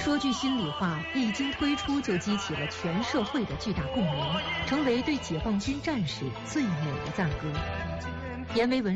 说句心里话，一经推出就激起了全社会的巨大共鸣，成为对解放军战士最美的赞歌。阎维文